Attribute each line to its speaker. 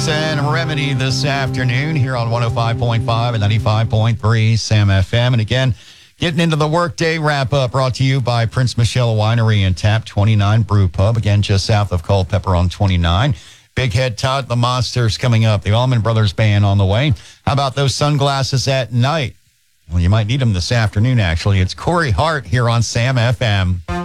Speaker 1: Prince and Remedy this afternoon here on 105.5 and 95.3 Sam FM. And again, getting into the workday wrap-up brought to you by Prince Michelle Winery and Tap 29 Brew Pub, again, just south of Culpeper on 29. Big Head Todd, the Monsters coming up, the Allman Brothers Band on the way. How about those sunglasses at night? Well, you might need them this afternoon, actually. It's Corey Hart here on Sam FM.